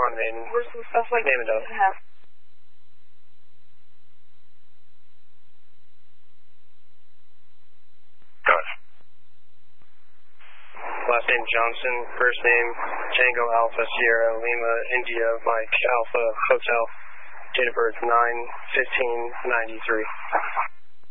on Maiden. Where's some stuff like Name it up. Last name Johnson, first name Tango Alpha Sierra Lima India Mike Alpha Hotel. Date of birth 9/15/93.